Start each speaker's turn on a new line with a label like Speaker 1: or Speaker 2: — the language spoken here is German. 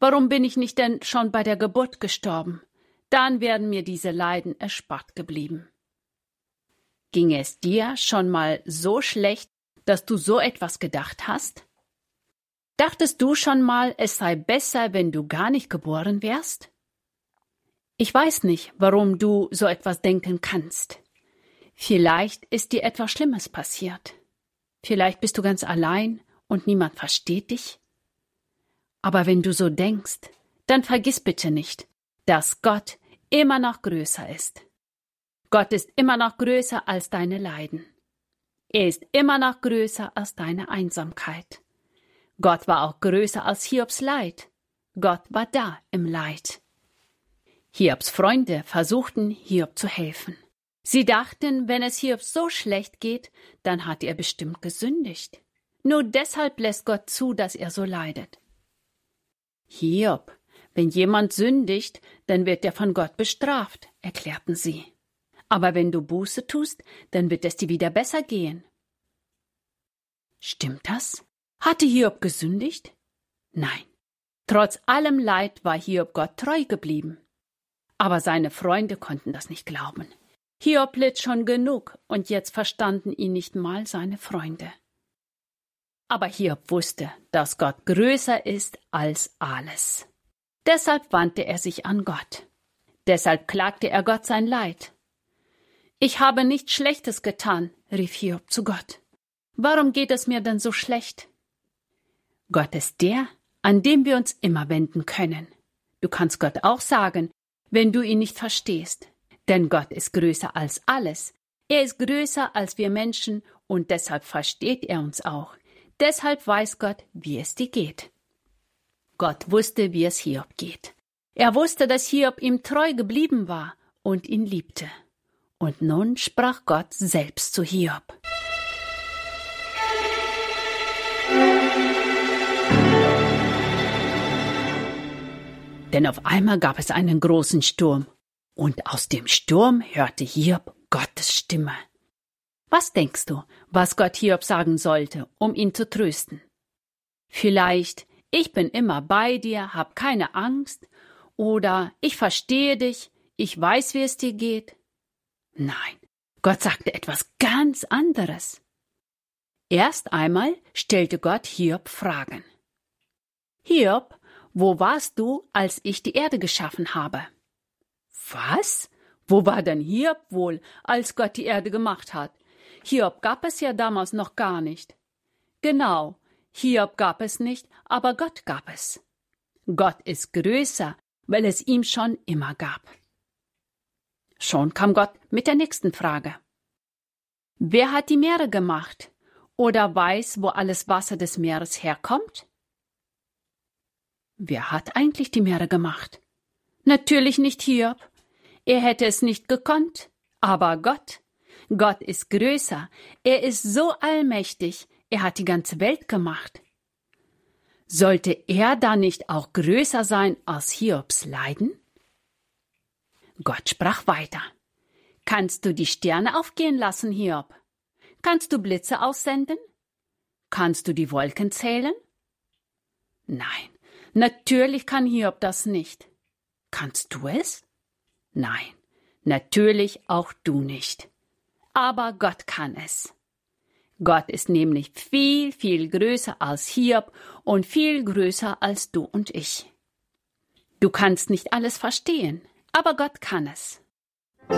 Speaker 1: Warum bin ich nicht denn schon bei der Geburt gestorben? Dann wären mir diese Leiden erspart geblieben. Ging es dir schon mal so schlecht, dass du so etwas gedacht hast? Dachtest du schon mal, es sei besser, wenn du gar nicht geboren wärst? Ich weiß nicht, warum du so etwas denken kannst. Vielleicht ist dir etwas Schlimmes passiert. Vielleicht bist du ganz allein und niemand versteht dich. Aber wenn du so denkst, dann vergiss bitte nicht, dass Gott immer noch größer ist. Gott ist immer noch größer als deine Leiden. Er ist immer noch größer als deine Einsamkeit. Gott war auch größer als Hiobs Leid. Gott war da im Leid. Hiobs Freunde versuchten, Hiob zu helfen. Sie dachten, wenn es Hiob so schlecht geht, dann hat er bestimmt gesündigt. Nur deshalb lässt Gott zu, dass er so leidet. Hiob, wenn jemand sündigt, dann wird er von Gott bestraft, erklärten sie. Aber wenn du Buße tust, dann wird es dir wieder besser gehen. Stimmt das? Hatte Hiob gesündigt? Nein. Trotz allem Leid war Hiob Gott treu geblieben. Aber seine Freunde konnten das nicht glauben. Hiob litt schon genug und jetzt verstanden ihn nicht mal seine Freunde. Aber Hiob wusste, dass Gott größer ist als alles. Deshalb wandte er sich an Gott. Deshalb klagte er Gott sein Leid. Ich habe nichts Schlechtes getan, rief Hiob zu Gott. Warum geht es mir denn so schlecht? Gott ist der, an dem wir uns immer wenden können. Du kannst Gott auch sagen, wenn du ihn nicht verstehst. Denn Gott ist größer als alles. Er ist größer als wir Menschen und deshalb versteht er uns auch. Deshalb weiß Gott, wie es dir geht. Gott wusste, wie es Hiob geht. Er wusste, dass Hiob ihm treu geblieben war und ihn liebte. Und nun sprach Gott selbst zu Hiob. Denn auf einmal gab es einen großen Sturm, und aus dem Sturm hörte Hiob Gottes Stimme. Was denkst du, was Gott Hiob sagen sollte, um ihn zu trösten? Vielleicht, ich bin immer bei dir, hab keine Angst, oder ich verstehe dich, ich weiß, wie es dir geht. Nein, Gott sagte etwas ganz anderes. Erst einmal stellte Gott Hiob Fragen. Hiob, wo warst du, als ich die Erde geschaffen habe? Was? Wo war denn Hiob wohl, als Gott die Erde gemacht hat? Hiob gab es ja damals noch gar nicht. Genau, Hiob gab es nicht, aber Gott gab es. Gott ist größer, weil es ihm schon immer gab. Schon kam Gott mit der nächsten Frage. Wer hat die Meere gemacht? Oder weiß, wo alles Wasser des Meeres herkommt? Wer hat eigentlich die Meere gemacht? Natürlich nicht Hiob. Er hätte es nicht gekonnt. Aber Gott. Gott ist größer. Er ist so allmächtig. Er hat die ganze Welt gemacht. Sollte er da nicht auch größer sein als Hiobs Leiden? Gott sprach weiter. Kannst du die Sterne aufgehen lassen, Hiob? Kannst du Blitze aussenden? Kannst du die Wolken zählen? Nein. Natürlich kann Hiob das nicht. Kannst du es? Nein, natürlich auch du nicht. Aber Gott kann es. Gott ist nämlich viel, viel größer als Hiob und viel größer als du und ich. Du kannst nicht alles verstehen, aber Gott kann es.